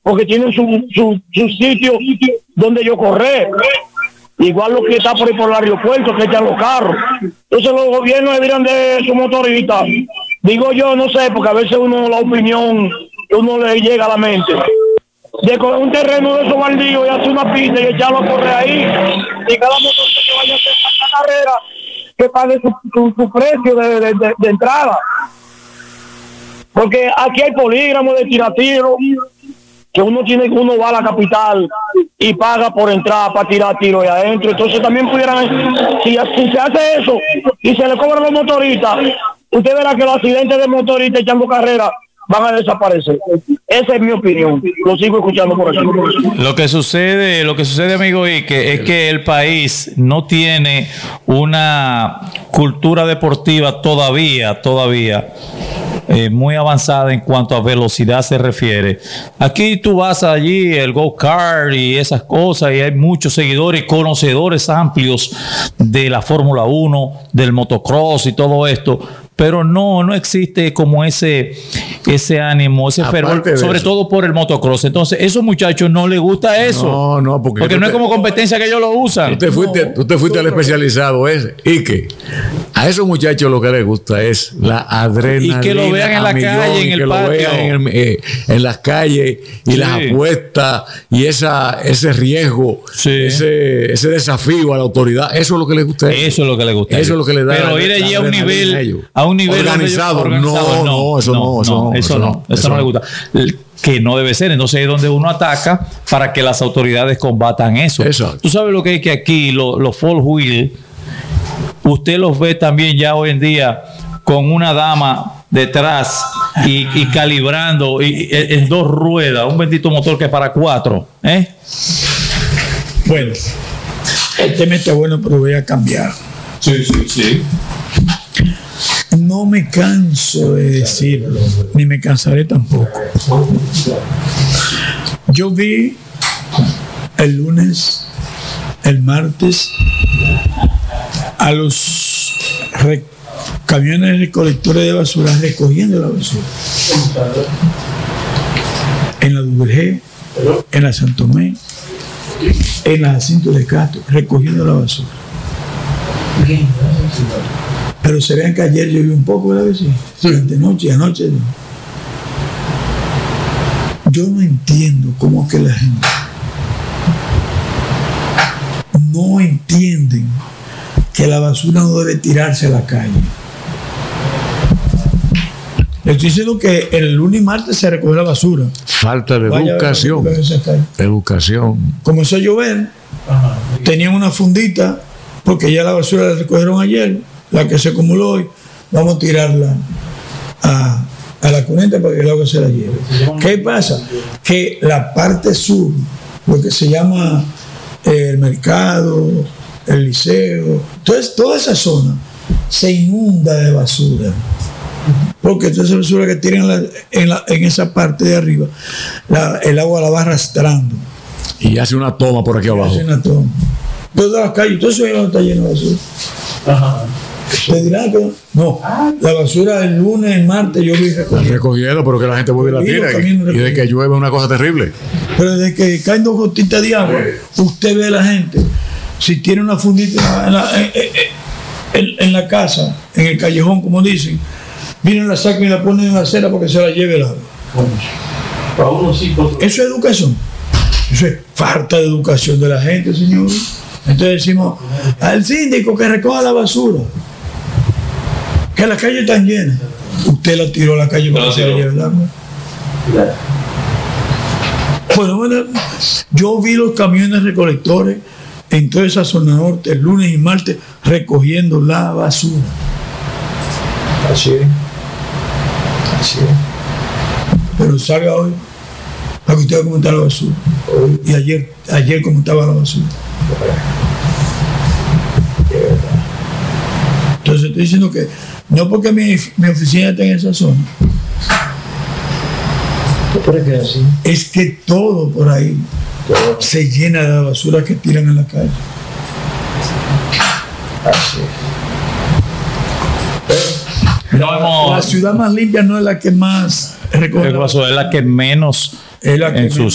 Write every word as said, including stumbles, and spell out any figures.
porque tienen su, su, su sitio donde yo correr. Igual lo que está por ahí por el aeropuerto, que echan los carros. Entonces los gobiernos deberían de su motorista. Digo yo, no sé, porque a veces uno la opinión, uno le llega a la mente. De coger un terreno de esos baldíos y hacer una pista y echarlo a correr ahí. Y cada motorista que vaya a hacer esta carrera, que pague su, su, su precio de, de, de, de entrada. Porque aquí hay polígramos de tiratiro, que uno tiene uno va a la capital y paga por entrar para tirar tiro ahí adentro. Entonces también pudieran, si, si se hace eso y se le cobran los motoristas, usted verá que los accidentes de motoristas echando carrera van a desaparecer. Esa es mi opinión. Lo sigo escuchando por aquí. Lo que sucede, lo que sucede, amigo Ike, es que el país no tiene una cultura deportiva todavía, todavía eh, muy avanzada en cuanto a velocidad se refiere. Aquí tú vas allí, el go-kart y esas cosas, y hay muchos seguidores, conocedores amplios de la Fórmula uno, del motocross y todo esto. Pero no, no existe como ese, ese ánimo, ese fervor, sobre eso. Todo por el motocross. Entonces, esos muchachos no les gusta eso. No, no, porque, porque no te, es como competencia que ellos lo usan. Tú te fuiste, no, tú te fuiste al especializado ese. Y que a esos muchachos lo que les gusta es la adrenalina. Y que lo vean en la millón, calle, en el que patio. Lo vean en, el, eh, en las calles y sí. Las apuestas y esa, ese riesgo, sí. ese, ese desafío a la autoridad. Eso es lo que les gusta. Eso es lo que les gusta. Eso es lo que les da. Pero ir allí a un nivel... A un nivel organizado, organizado no, no, eso no, no, eso no, eso no, eso, eso no le gusta. Que no debe ser. Entonces es donde uno ataca para que las autoridades combatan eso. Exacto. Tú sabes lo que es que aquí los lo four wheel, usted los ve también ya hoy en día con una dama detrás y, y calibrando y, y, en dos ruedas, un bendito motor que es para cuatro, ¿eh? Bueno, el tema está bueno, pero voy a cambiar. Sí, sí, sí. No me canso de decirlo, ni me cansaré tampoco. Yo vi el lunes, el martes, a los re- camiones recolectores de basura recogiendo la basura. En la Duvergé, en la Santomé, en la Jacinto de Castro, recogiendo la basura. Pero se vean que ayer llovió un poco, ¿verdad? Sí. Durante noche y anoche. ¿No? Yo no entiendo cómo que la gente no entienden que la basura no debe tirarse a la calle. Le estoy diciendo que el lunes y martes se recogió la basura. Falta de Vaya educación. Educación. Comenzó a llover, ajá, tenían una fundita, porque ya la basura la recogieron ayer, la que se acumuló hoy, vamos a tirarla a, a la cuneta para que el agua se la lleve. ¿Qué pasa? Que la parte sur, lo que se llama eh, el mercado, el liceo, entonces toda esa zona se inunda de basura. Porque toda esa basura que tiran en, la, en, la, en esa parte de arriba, la, el agua la va arrastrando. Y hace una toma por aquí abajo. Hace una toma. Todas las calles, todo eso está lleno de basura. Ajá. Te dirán que no, la basura el lunes, el martes yo vi recogiendo. Recogiendo, pero que la gente vuelve y la tira. Y, y de que llueve es una cosa terrible. Pero desde que caen dos gotitas de agua, usted ve a la gente, si tiene una fundita en la, en, en, en la casa, en el callejón, como dicen, vienen, la sacan y la ponen en la acera porque se la lleve el agua. Eso es educación. Eso es falta de educación de la gente, señor. Entonces decimos al síndico que recoja la basura, que las calles están llenas. Usted la tiró a la calle para que se la lleve el agua. Bueno, bueno, yo vi los camiones recolectores en toda esa zona norte el lunes y martes recogiendo la basura. Así es. Así es. Pero salga hoy para que usted vea cómo está la basura. Y ayer, ayer cómo estaba la basura. Entonces estoy diciendo que no porque mi, mi oficina está en esa zona, es que todo por ahí se llena de la basura que tiran en la calle. Así es. La, la ciudad más limpia no es la que más recoge, es la que menos es la que en sus